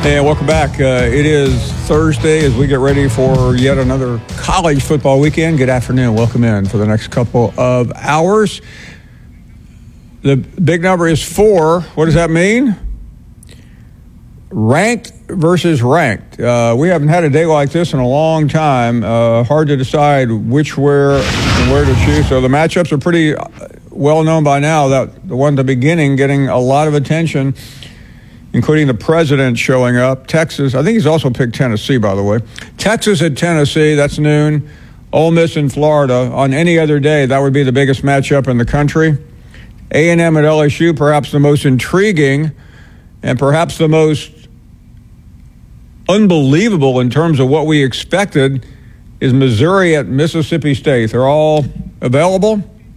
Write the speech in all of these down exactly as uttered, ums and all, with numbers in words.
And welcome back. Uh, it is Thursday as we get ready for yet another college football weekend. Good afternoon. Welcome in for the next couple of hours. The big number is four. What does that mean? Ranked versus ranked. Uh, we haven't had a day like this in a long time. Uh, hard to decide which where and where to choose. So the matchups are pretty well known by now. That the one at the beginning getting a lot of attention, including the president showing up. Texas, I think he's also picked Tennessee, by the way. Texas at Tennessee, that's noon. Ole Miss in Florida. On any other day, that would be the biggest matchup in the country. A and M at L S U, perhaps the most intriguing and perhaps the most unbelievable in terms of what we expected is Missouri at Mississippi State. They're all available.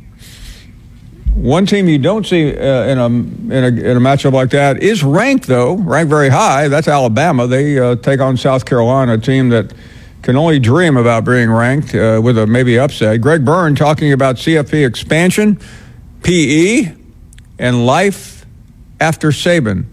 One team you don't see uh, in a in a in a matchup like that is ranked, though, ranked very high. That's Alabama. They uh, take on South Carolina, a team that can only dream about being ranked uh, with a maybe upset. Greg Byrne talking about C F P expansion, P E, and life after Saban.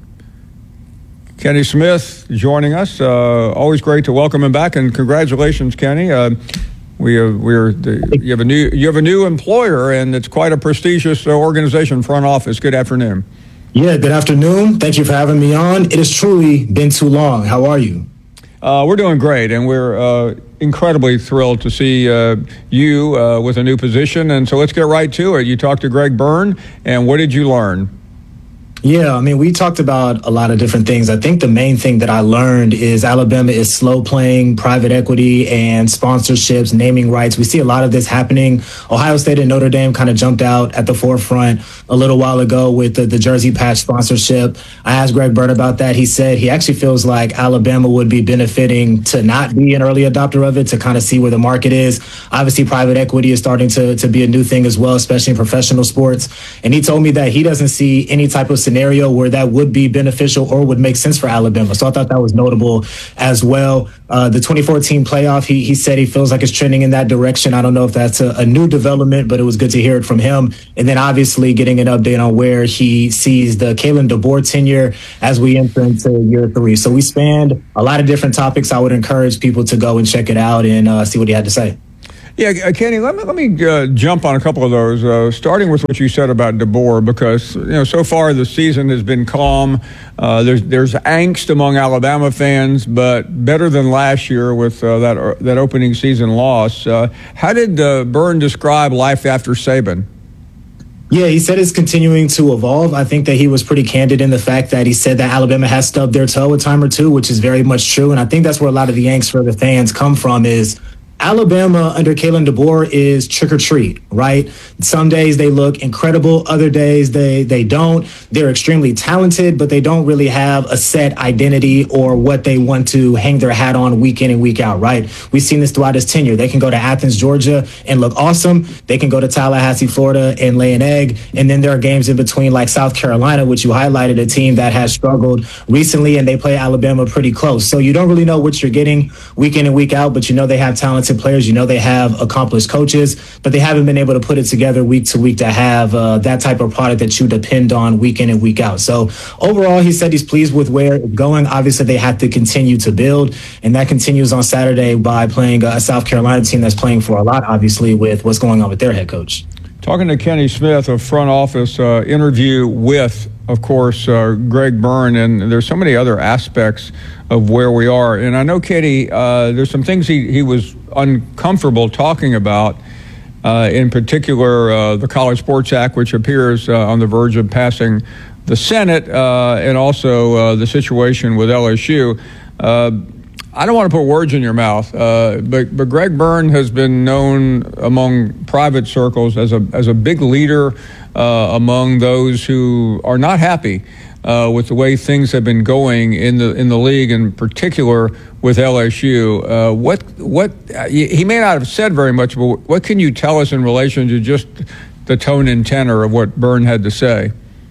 Kenny Smith joining us. Uh, always great to welcome him back, and congratulations, Kenny. Uh, We are, we're the, you have a new you have a new employer, and it's quite a prestigious uh, organization, front office. Good afternoon. Yeah, good afternoon. Thank you for having me on. It has truly been too long. How are you? Uh, we're doing great, and we're uh, incredibly thrilled to see uh, you uh, with a new position. And so let's get right to it. You talked to Greg Byrne, and what did you learn? Yeah, I mean, we talked about a lot of different things. I think the main thing that I learned is Alabama is slow playing private equity and sponsorships, naming rights. We see a lot of this happening. Ohio State and Notre Dame kind of jumped out at the forefront a little while ago with the, the jersey patch sponsorship. I asked Greg Byrne about that. He said he actually feels like Alabama would be benefiting to not be an early adopter of it, to kind of see where the market is. Obviously, private equity is starting to, to be a new thing as well, especially in professional sports. And he told me that he doesn't see any type of scenario where that would be beneficial or would make sense for Alabama. So I thought that was notable as well. Uh, the twenty fourteen playoff, he he said he feels like it's trending in that direction. I don't know if that's a, a new development, but it was good to hear it from him. And then obviously getting an update on where he sees the Kalen DeBoer tenure as we enter into year three. So we spanned a lot of different topics. I would encourage people to go and check it out and uh, see what he had to say. Yeah, Kenny, let me let me uh, jump on a couple of those, uh, starting with what you said about DeBoer, because you know so far the season has been calm. Uh, there's there's angst among Alabama fans, but better than last year with uh, that uh, that opening season loss. Uh, how did uh, Byrne describe life after Saban? Yeah, he said it's continuing to evolve. I think that he was pretty candid in the fact that he said that Alabama has stubbed their toe a time or two, which is very much true. And I think that's where a lot of the angst for the fans come from is Alabama under Kalen DeBoer is trick or treat, right? Some days they look incredible. Other days they they don't. They're extremely talented, but they don't really have a set identity or what they want to hang their hat on week in and week out, right? We've seen this throughout his tenure. They can go to Athens, Georgia and look awesome. They can go to Tallahassee, Florida and lay an egg. And then there are games in between like South Carolina, which you highlighted, a team that has struggled recently, and they play Alabama pretty close. So you don't really know what you're getting week in and week out, but you know they have talented players, you know they have accomplished coaches, but they haven't been able to put it together week to week to have uh, that type of product that you depend on week in and week out. So overall, he said he's pleased with where it's going. Obviously, they have to continue to build, and that continues on Saturday by playing a South Carolina team that's playing for a lot, obviously, with what's going on with their head coach. Talking to Kenny Smith, a front office uh, interview with, of course, uh, Greg Byrne, and there's so many other aspects of where we are. And I know, Kenny, uh, there's some things he, he was uncomfortable talking about, uh, in particular uh, the College Sports Act, which appears uh, on the verge of passing the Senate, uh, and also uh, the situation with L S U. Uh, I don't want to put words in your mouth, uh, but but Greg Byrne has been known among private circles as a as a big leader uh, among those who are not happy uh, with the way things have been going in the in the league, in particular with L S U. Uh, what what he may not have said very much, but what can you tell us in relation to just the tone and tenor of what Byrne had to say?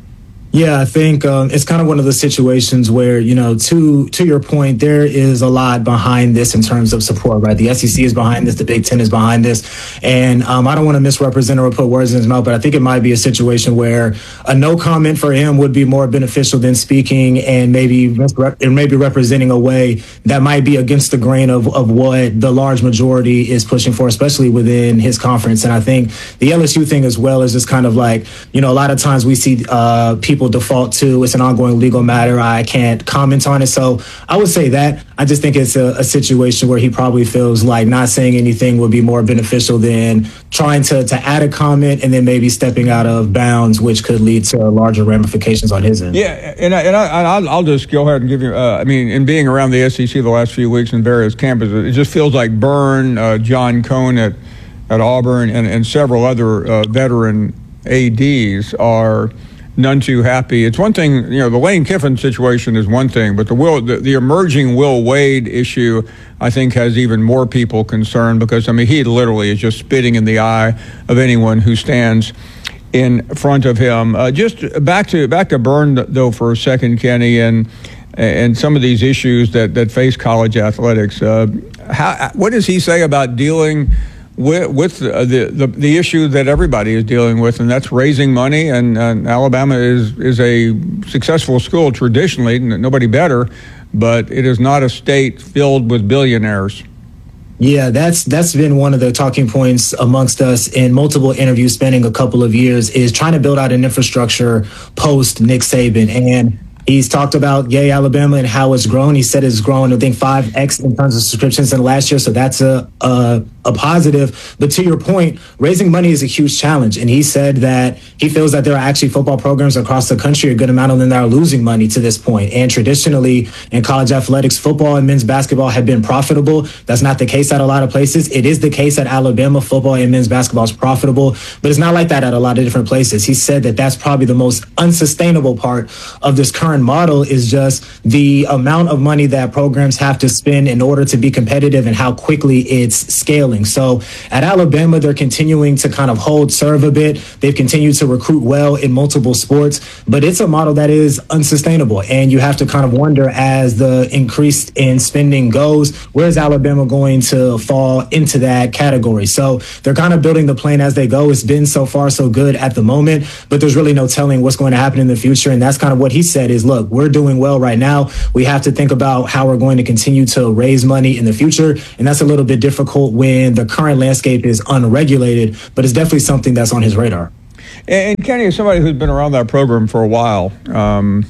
Yeah, I think um, it's kind of one of the situations where, you know, to to your point, there is a lot behind this in terms of support, right? The S E C is behind this, the Big Ten is behind this, and um, I don't want to misrepresent or put words in his mouth, but I think it might be a situation where a no comment for him would be more beneficial than speaking and maybe and maybe representing a way that might be against the grain of of what the large majority is pushing for, especially within his conference. And I think the L S U thing as well is just kind of like, you know, a lot of times we see uh, people default to it's an ongoing legal matter. I can't comment on it. So I would say that I just think it's a, a situation where he probably feels like not saying anything would be more beneficial than trying to, to add a comment and then maybe stepping out of bounds, which could lead to larger ramifications on his end. Yeah, and, I, and I, I'll just go ahead and give you, uh, I mean, in being around the S E C the last few weeks in various campuses, it just feels like Byrne, uh, John Cohn at, at Auburn, and, and several other uh, veteran A Ds are none too happy. It's one thing, you know, the Lane Kiffin situation is one thing, but the will, the, the emerging Will Wade issue, I think, has even more people concerned because, I mean, he literally is just spitting in the eye of anyone who stands in front of him. Uh, just back to back to Byrne, though, for a second, Kenny, and and some of these issues that, that face college athletics. Uh, how, what does he say about dealing with, with the, the the issue that everybody is dealing with, and that's raising money? And, and Alabama is, is a successful school traditionally, nobody better, but it is not a state filled with billionaires. Yeah, that's that's been one of the talking points amongst us in multiple interviews spanning a couple of years, is trying to build out an infrastructure post Nick Saban. And he's talked about Yay Alabama and how it's grown. He said it's grown, I think, five X in terms of subscriptions in the last year. So that's a, a a positive. But to your point, raising money is a huge challenge. And he said that he feels that there are actually football programs across the country, a good amount of them, that are losing money to this point. And traditionally in college athletics, football and men's basketball have been profitable. That's not the case at a lot of places. It is the case at Alabama. Football and men's basketball is profitable, but it's not like that at a lot of different places. He said that that's probably the most unsustainable part of this current model, is just the amount of money that programs have to spend in order to be competitive and how quickly it's scaling. So at Alabama, they're continuing to kind of hold serve a bit. They've continued to recruit well in multiple sports, but it's a model that is unsustainable. And you have to kind of wonder, as the increase in spending goes, where is Alabama going to fall into that category? So they're kind of building the plane as they go. It's been so far so good at the moment, but there's really no telling what's going to happen in the future. And that's kind of what he said is, look, we're doing well right now. We have to think about how we're going to continue to raise money in the future. And that's a little bit difficult when the current landscape is unregulated, but it's definitely something that's on his radar. And, and Kenny, as somebody who's been around that program for a while, um,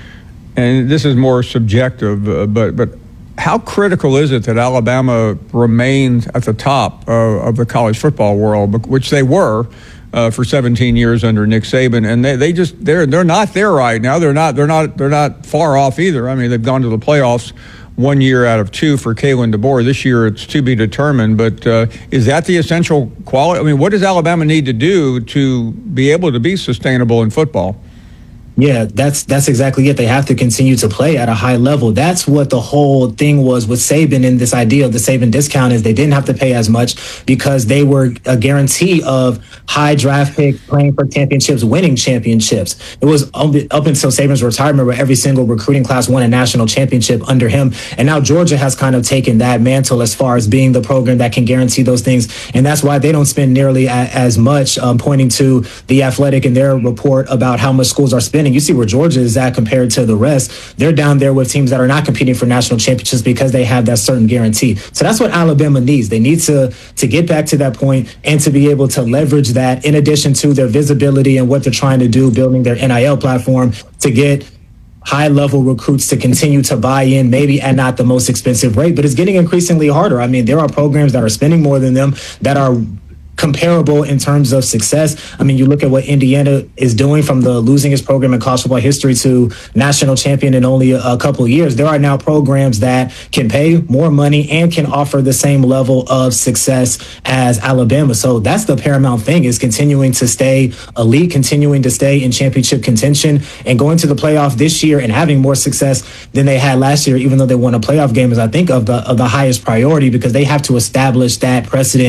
and this is more subjective, uh, but but how critical is it that Alabama remains at the top uh, of the college football world, which they were uh, for seventeen years under Nick Saban, and they, they just they're they're not there right now. They're not they're not they're not far off either. I mean, they've gone to the playoffs one year out of two for Kalen DeBoer. This year it's to be determined, but uh, is that the essential quality? I mean, what does Alabama need to do to be able to be sustainable in football? Yeah, that's that's exactly it. They have to continue to play at a high level. That's what the whole thing was with Saban, and this idea of the Saban discount is they didn't have to pay as much because they were a guarantee of high draft pick, playing for championships, winning championships. It was up until Saban's retirement where every single recruiting class won a national championship under him. And now Georgia has kind of taken that mantle as far as being the program that can guarantee those things. And that's why they don't spend nearly a, as much, um, pointing to the Athletic in their report about how much schools are spending. You see where Georgia is at compared to the rest. They're down there with teams that are not competing for national championships because they have that certain guarantee. So that's what Alabama needs. They need to to get back to that point and to be able to leverage that in addition to their visibility and what they're trying to do, building their N I L platform to get high-level recruits to continue to buy in, maybe at not the most expensive rate, but it's getting increasingly harder. I mean, there are programs that are spending more than them that are comparable in terms of success. I mean, you look at what Indiana is doing from the losingest program in college football history to national champion in only a, a couple of years. There are now programs that can pay more money and can offer the same level of success as Alabama. So that's the paramount thing, is continuing to stay elite, continuing to stay in championship contention, and going to the playoff this year and having more success than they had last year, even though they won a playoff game, is I think of the of the highest priority, because they have to establish that precedent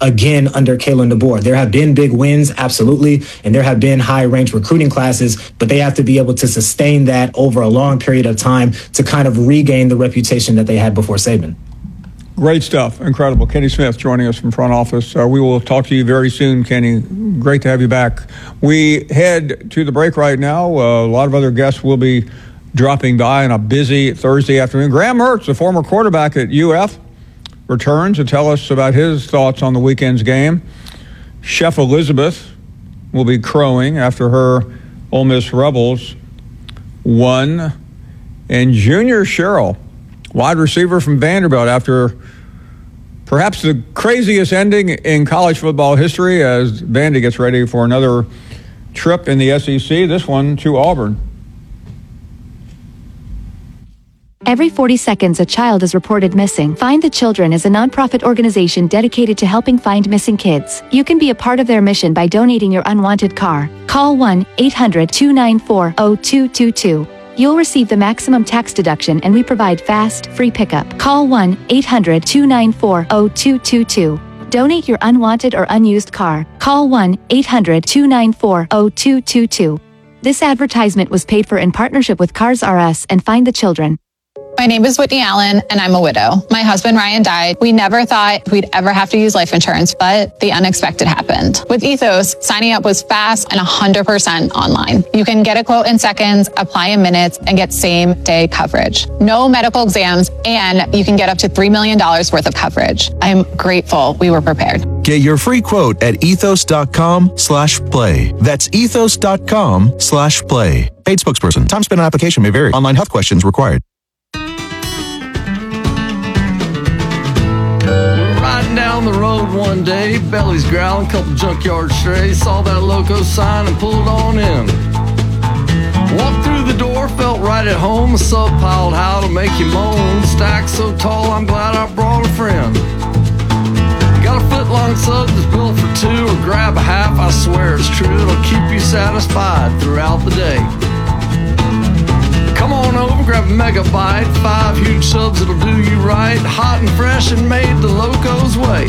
again under Kalen DeBoer. There have been big wins, absolutely, and there have been high-ranked recruiting classes, but they have to be able to sustain that over a long period of time to kind of regain the reputation that they had before Saban. Great stuff. Incredible. Kenny Smith joining us from front office. Uh, we will talk to you very soon, Kenny. Great to have you back. We head to the break right now. Uh, a lot of other guests will be dropping by on a busy Thursday afternoon. Graham Mertz, the former quarterback at U F, returns to tell us about his thoughts on the weekend's game. Chef Elizabeth will be crowing after her Ole Miss Rebels won. And Junior Sherrill, wide receiver from Vanderbilt, after perhaps the craziest ending in college football history as Vandy gets ready for another trip in the S E C, this one to Auburn. Every forty seconds, a child is reported missing. Find the Children is a nonprofit organization dedicated to helping find missing kids. You can be a part of their mission by donating your unwanted car. Call one eight hundred two nine four zero two two two. You'll receive the maximum tax deduction, and we provide fast, free pickup. Call one eight hundred two nine four zero two two two. Donate your unwanted or unused car. Call one eight hundred two nine four zero two two two. This advertisement was paid for in partnership with Cars R Us and Find the Children. My name is Whitney Allen, and I'm a widow. My husband, Ryan, died. We never thought we'd ever have to use life insurance, but the unexpected happened. With Ethos, signing up was fast and one hundred percent online. You can get a quote in seconds, apply in minutes, and get same-day coverage. No medical exams, and you can get up to three million dollars worth of coverage. I'm grateful we were prepared. Get your free quote at ethos.com slash play. That's ethos.com slash play. Paid spokesperson. Time spent on application may vary. Online health questions required. Down the road one day, bellies growling, couple junkyard strays, saw that loco sign and pulled on in. Walked through the door, felt right at home, a sub piled how to make you moan, stack so tall I'm glad I brought a friend. Got a foot long sub that's built for two, or grab a half, I swear it's true, it'll keep you satisfied throughout the day. Come on over, grab a megabyte, five huge subs that'll do you right, hot and fresh and made the Loco's way.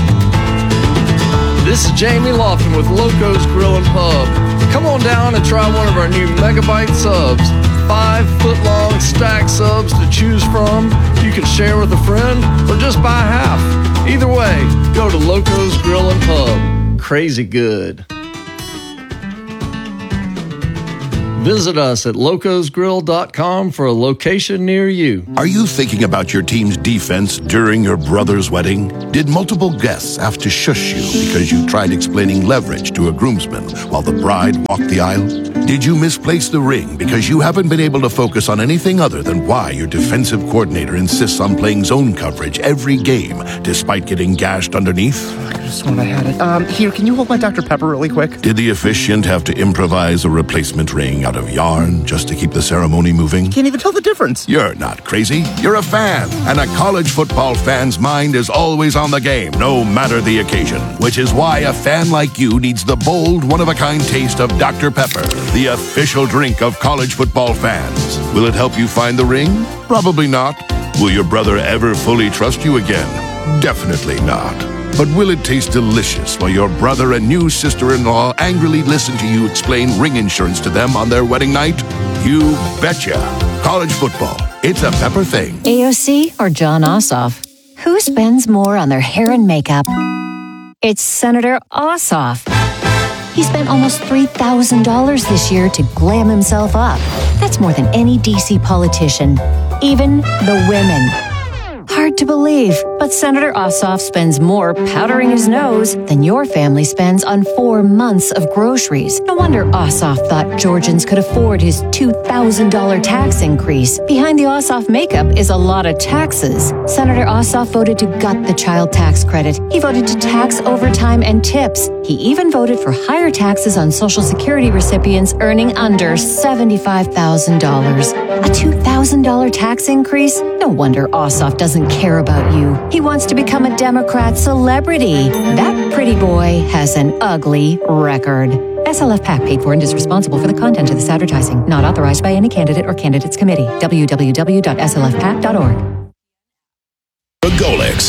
This is Jamie Lofton with Loco's Grill and Pub. Come on down and try one of our new megabyte subs. Five foot long stack subs to choose from. You can share with a friend or just buy half. Either way, go to Loco's Grill and Pub. Crazy good. Visit us at locos grill dot com for a location near you. Are you thinking about your team's defense during your brother's wedding? Did multiple guests have to shush you because you tried explaining leverage to a groomsman while the bride walked the aisle? Did you misplace the ring because you haven't been able to focus on anything other than why your defensive coordinator insists on playing zone coverage every game despite getting gashed underneath? I could have sworn I had it. Um, here, can you hold my Doctor Pepper really quick? Did the officiant have to improvise a replacement ring out of yarn just to keep the ceremony moving? Can't even tell the difference. You're not crazy. You're a fan. And a college football fan's mind is always on the game, no matter the occasion. Which is why a fan like you needs the bold, one-of-a-kind taste of Doctor Pepper, the official drink of college football fans. Will it help you find the ring? Probably not. Will your brother ever fully trust you again? Definitely not. But will it taste delicious while your brother and new sister-in-law angrily listen to you explain ring insurance to them on their wedding night? You betcha. College football. It's a Pepper thing. A O C or John Ossoff? Who spends more on their hair and makeup? It's Senator Ossoff. He spent almost three thousand dollars this year to glam himself up. That's more than any D C politician, even the women. Hard to believe, but Senator Ossoff spends more powdering his nose than your family spends on four months of groceries. No wonder Ossoff thought Georgians could afford his two thousand dollars tax increase. Behind the Ossoff makeup is a lot of taxes. Senator Ossoff voted to gut the child tax credit. He voted to tax overtime and tips. He even voted for higher taxes on Social Security recipients earning under seventy-five thousand dollars. A two thousand dollars tax increase? No wonder Ossoff doesn't care about you. He wants to become a Democrat celebrity. That pretty boy has an ugly record. S L F PAC paid for and is responsible for the content of this advertising. Not authorized by any candidate or candidates committee. w w w dot s l f pac dot org. The Golix.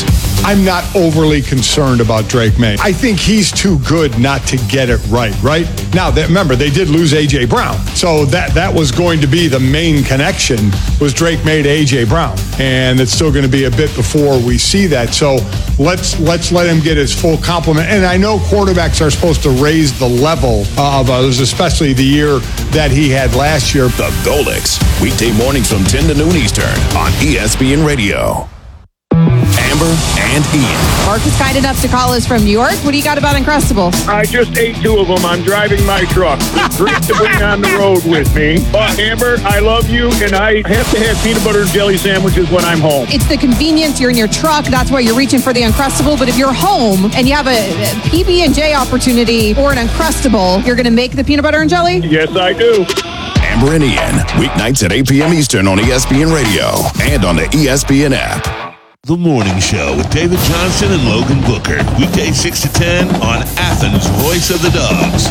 I'm not overly concerned about Drake May. I think he's too good not to get it right, right? Now, that, remember, they did lose A J. Brown. So that, that was going to be the main connection, was Drake May to A J. Brown. And it's still going to be a bit before we see that. So let's let's let him get his full complement. And I know quarterbacks are supposed to raise the level of others, especially the year that he had last year. The Golix, weekday mornings from ten to noon Eastern on E S P N Radio. Amber and Ian. Mark is kind enough to call us from New York. What do you got about Uncrustables? I just ate two of them. I'm driving my truck. Great to bring on the road with me. But Amber, I love you, and I have to have peanut butter and jelly sandwiches when I'm home. It's the convenience. You're in your truck. That's why you're reaching for the Uncrustable. But if you're home and you have a P B and J opportunity or an Uncrustable, you're going to make the peanut butter and jelly? Yes, I do. Amber and Ian, weeknights at eight p.m. Eastern on E S P N Radio and on the E S P N app. The Morning Show with David Johnson and Logan Booker. Weekday six to ten on Athens' Voice of the Dogs.